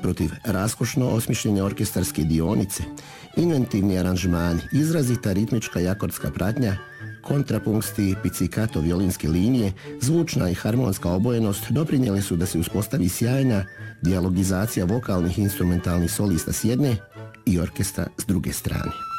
Naprotiv, raskošno osmišljene orkestarske dionice, inventivni aranžmani, izrazita ritmička i akordska pratnja, kontrapunkti, pizzicato violinske linije, zvučna i harmonska obojenost doprinijeli su da se uspostavi sjajna dijalogizacija vokalnih i instrumentalnih solista s jedne i orkestra s druge strane.